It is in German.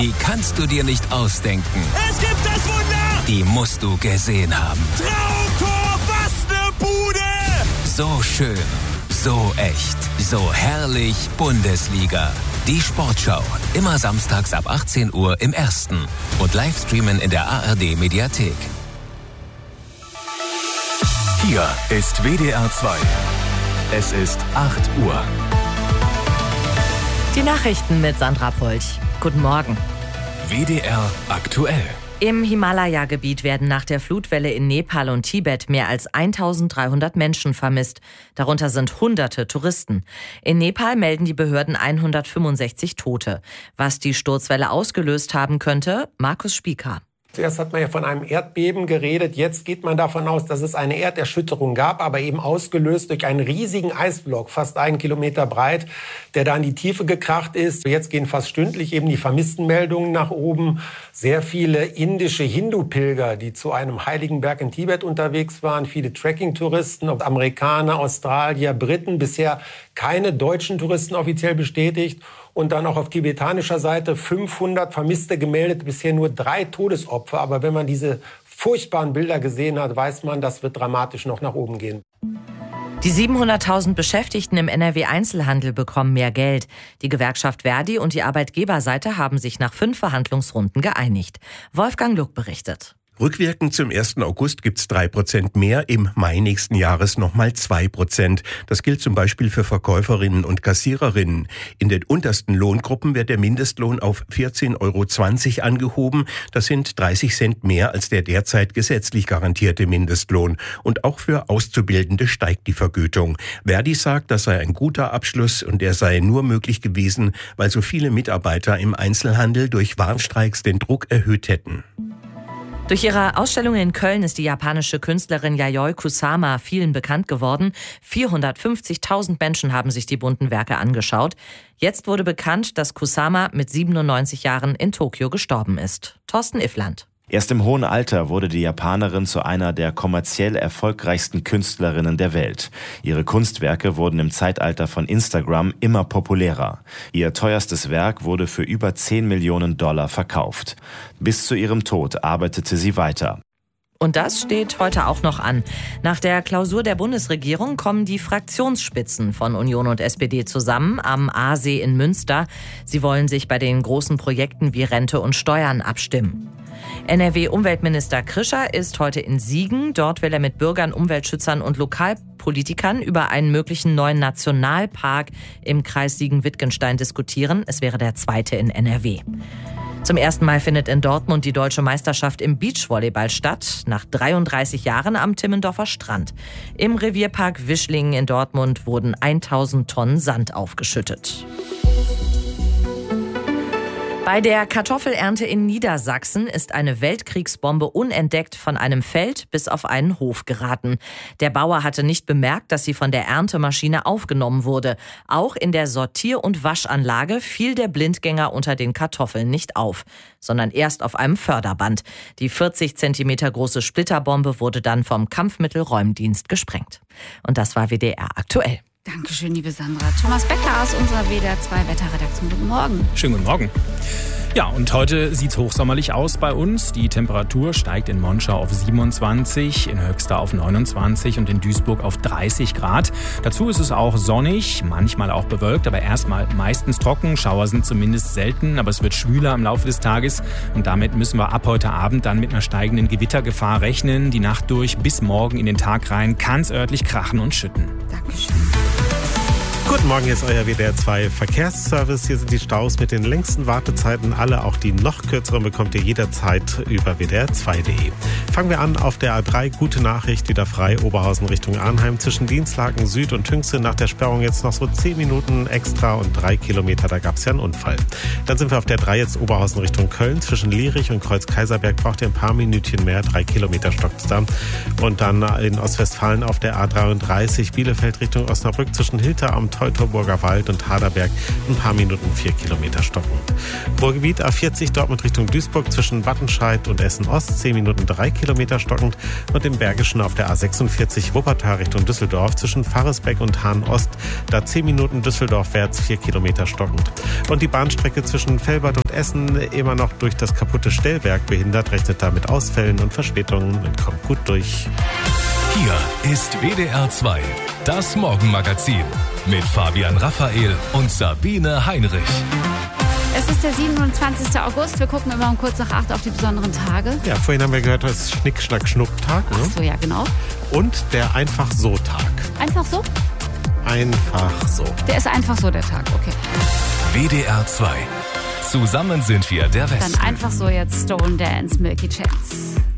Die kannst du dir nicht ausdenken. Es gibt das Wunder! Die musst du gesehen haben. Traumtor, was ne Bude! So schön, so echt, so herrlich Bundesliga. Die Sportschau, immer samstags ab 18 Uhr im Ersten und Livestreamen in der ARD Mediathek. Hier ist WDR 2. Es ist 8 Uhr. Die Nachrichten mit Sandra Polch. Guten Morgen. WDR aktuell. Im Himalaya-Gebiet werden nach der Flutwelle in Nepal und Tibet mehr als 1300 Menschen vermisst. Darunter sind Hunderte Touristen. In Nepal melden die Behörden 165 Tote. Was die Sturzwelle ausgelöst haben könnte, Markus Spieker. Zuerst hat man ja von einem Erdbeben geredet. Jetzt geht man davon aus, dass es eine Erderschütterung gab, aber eben ausgelöst durch einen riesigen Eisblock, fast 1 Kilometer breit, der da in die Tiefe gekracht ist. Jetzt gehen fast stündlich eben die Vermisstenmeldungen nach oben. Sehr viele indische Hindu-Pilger, die zu einem heiligen Berg in Tibet unterwegs waren, viele Trekking-Touristen, Amerikaner, Australier, Briten, bisher keine deutschen Touristen offiziell bestätigt. Und dann auch auf tibetanischer Seite 500 Vermisste gemeldet, bisher nur 3 Todesopfer. Aber wenn man diese furchtbaren Bilder gesehen hat, weiß man, das wird dramatisch noch nach oben gehen. Die 700.000 Beschäftigten im NRW-Einzelhandel bekommen mehr Geld. Die Gewerkschaft Verdi und die Arbeitgeberseite haben sich nach 5 Verhandlungsrunden geeinigt. Wolfgang Luck berichtet. Rückwirkend zum 1. August gibt's 3% mehr, im Mai nächsten Jahres nochmal 2%. Das gilt zum Beispiel für Verkäuferinnen und Kassiererinnen. In den untersten Lohngruppen wird der Mindestlohn auf 14,20 € angehoben. Das sind 30 Cent mehr als der derzeit gesetzlich garantierte Mindestlohn. Und auch für Auszubildende steigt die Vergütung. Verdi sagt, das sei ein guter Abschluss und er sei nur möglich gewesen, weil so viele Mitarbeiter im Einzelhandel durch Warnstreiks den Druck erhöht hätten. Durch ihre Ausstellung in Köln ist die japanische Künstlerin Yayoi Kusama vielen bekannt geworden. 450.000 Menschen haben sich die bunten Werke angeschaut. Jetzt wurde bekannt, dass Kusama mit 97 Jahren in Tokio gestorben ist. Thorsten Iffland. Erst im hohen Alter wurde die Japanerin zu einer der kommerziell erfolgreichsten Künstlerinnen der Welt. Ihre Kunstwerke wurden im Zeitalter von Instagram immer populärer. Ihr teuerstes Werk wurde für über 10 Millionen $ verkauft. Bis zu ihrem Tod arbeitete sie weiter. Und das steht heute auch noch an. Nach der Klausur der Bundesregierung kommen die Fraktionsspitzen von Union und SPD zusammen am Aasee in Münster. Sie wollen sich bei den großen Projekten wie Rente und Steuern abstimmen. NRW-Umweltminister Krischer ist heute in Siegen. Dort will er mit Bürgern, Umweltschützern und Lokalpolitikern über einen möglichen neuen Nationalpark im Kreis Siegen-Wittgenstein diskutieren. Es wäre der 2. in NRW. Zum ersten Mal findet in Dortmund die deutsche Meisterschaft im Beachvolleyball statt. Nach 33 Jahren am Timmendorfer Strand. Im Revierpark Wischlingen in Dortmund wurden 1000 Tonnen Sand aufgeschüttet. Bei der Kartoffelernte in Niedersachsen ist eine Weltkriegsbombe unentdeckt von einem Feld bis auf einen Hof geraten. Der Bauer hatte nicht bemerkt, dass sie von der Erntemaschine aufgenommen wurde. Auch in der Sortier- und Waschanlage fiel der Blindgänger unter den Kartoffeln nicht auf, sondern erst auf einem Förderband. Die 40 Zentimeter große Splitterbombe wurde dann vom Kampfmittelräumdienst gesprengt. Und das war WDR aktuell. Dankeschön, liebe Sandra. Thomas Becker aus unserer WDR 2 Wetterredaktion. Guten Morgen. Schönen guten Morgen. Ja, und heute sieht's hochsommerlich aus bei uns. Die Temperatur steigt in Monschau auf 27, in Höxter auf 29 und in Duisburg auf 30 Grad. Dazu ist es auch sonnig, manchmal auch bewölkt, aber erstmal meistens trocken. Schauer sind zumindest selten, aber es wird schwüler im Laufe des Tages. Und damit müssen wir ab heute Abend dann mit einer steigenden Gewittergefahr rechnen. Die Nacht durch bis morgen in den Tag rein kann's örtlich krachen und schütten. Dankeschön. Guten Morgen, hier ist euer WDR 2 Verkehrsservice. Hier sind die Staus mit den längsten Wartezeiten. Alle, auch die noch kürzeren, bekommt ihr jederzeit über wdr2.de. Fangen wir an auf der A3. Gute Nachricht, wieder frei. Oberhausen Richtung Arnheim. Zwischen Dienstlaken Süd und Tünxen nach der Sperrung jetzt noch so 10 Minuten extra und 3 Kilometer. Da gab es ja einen Unfall. Dann sind wir auf der 3 jetzt Oberhausen Richtung Köln. Zwischen Lierich und Kreuz-Kaiserberg braucht ihr ein paar Minütchen mehr. 3 Kilometer stockt's da. Und dann in Ostwestfalen auf der A33 Bielefeld Richtung Osnabrück zwischen Hilter am Toll Teutoburger Wald und Haderberg ein paar Minuten 4 Kilometer stockend. Ruhrgebiet A40 Dortmund Richtung Duisburg zwischen Wattenscheid und Essen-Ost 10 Minuten 3 Kilometer stockend und im Bergischen auf der A46 Wuppertal Richtung Düsseldorf zwischen Pfarresbeck und Hahn-Ost, da 10 Minuten Düsseldorf-wärts 4 Kilometer stockend. Und die Bahnstrecke zwischen Velbert und Essen immer noch durch das kaputte Stellwerk behindert, rechnet da mit Ausfällen und Verspätungen und kommt gut durch. Hier ist WDR 2, das Morgenmagazin mit Fabian Raphael und Sabine Heinrich. Es ist der 27. August. Wir gucken immer um kurz nach 8 auf die besonderen Tage. Ja, vorhin haben wir gehört, das ist Schnick-Schnack-Schnuck-Tag. Ne? Ach so, ja, genau. Und der Einfach-so-Tag. Einfach so? Einfach so. Der ist einfach so, der Tag, okay. WDR 2. Zusammen sind wir der Westen. Dann einfach so jetzt Stone Dance, Milky Chance.